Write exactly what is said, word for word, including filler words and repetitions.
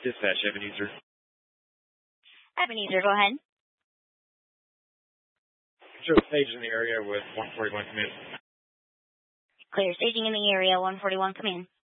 Dispatch, Ebenezer. Ebenezer, go ahead. Show stage in the area with one forty-one, come in. Clear staging in the area, one forty-one, come in.